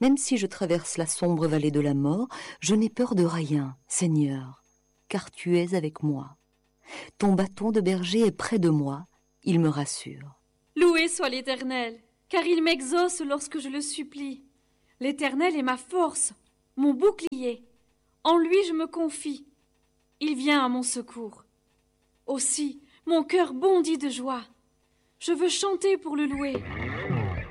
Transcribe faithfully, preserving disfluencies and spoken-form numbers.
Même si je traverse la sombre vallée de la mort, je n'ai peur de rien, Seigneur, car tu es avec moi. Ton bâton de berger est près de moi, il me rassure. Loué soit l'Éternel, car il m'exauce lorsque je le supplie. L'Éternel est ma force, mon bouclier. En lui je me confie. Il vient à mon secours. Aussi, mon cœur bondit de joie. Je veux chanter pour le louer.